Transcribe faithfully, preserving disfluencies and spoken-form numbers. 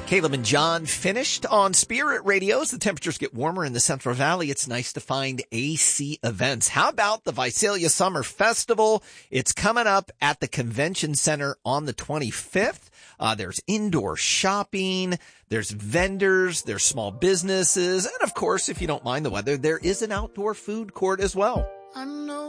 Caleb and John finished on Spirit Radio. As the temperatures get warmer in the Central Valley, it's nice to find A C events. How about the Visalia Summer Festival? It's coming up at the Convention Center on the twenty-fifth. Uh, there's indoor shopping, there's vendors, there's small businesses, and of course, if you don't mind the weather, there is an outdoor food court as well. I know.